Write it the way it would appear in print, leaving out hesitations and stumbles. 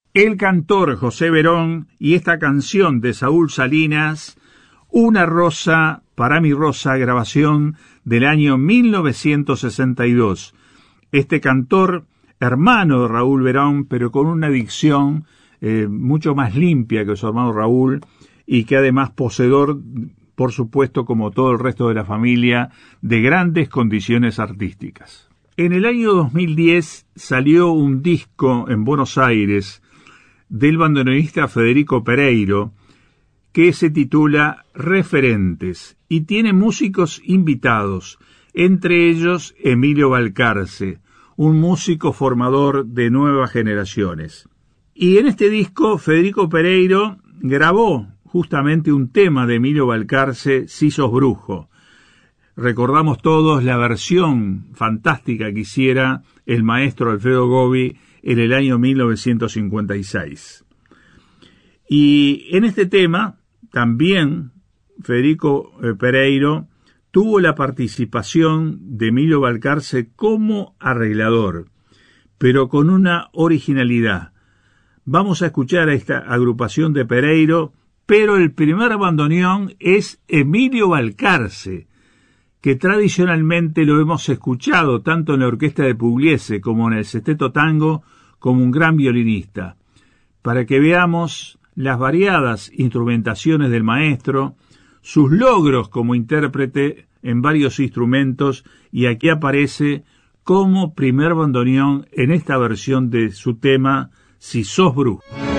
el cantor José Verón y esta canción de Saúl Salinas, Una rosa para mi rosa, grabación del año 1962. Este cantor, hermano de Raúl Verón, pero con una dicción mucho más limpia que su hermano Raúl, y que además poseedor, por supuesto, como todo el resto de la familia, de grandes condiciones artísticas. En el año 2010 salió un disco en Buenos Aires del bandoneonista Federico Pereiro, que se titula Referentes, y tiene músicos invitados, entre ellos Emilio Balcarce, un músico formador de nuevas generaciones. Y en este disco Federico Pereiro grabó justamente un tema de Emilio Balcarce, Si sos brujo. Recordamos todos la versión fantástica que hiciera el maestro Alfredo Gobi en el año 1956. Y en este tema también Federico Pereiro tuvo la participación de Emilio Balcarce como arreglador, pero con una originalidad. Vamos a escuchar a esta agrupación de Pereiro, pero el primer bandoneón es Emilio Balcarce, que tradicionalmente lo hemos escuchado tanto en la orquesta de Pugliese como en el Sesteto Tango como un gran violinista, para que veamos las variadas instrumentaciones del maestro, sus logros como intérprete en varios instrumentos, y aquí aparece como primer bandoneón en esta versión de su tema Si sos brujo.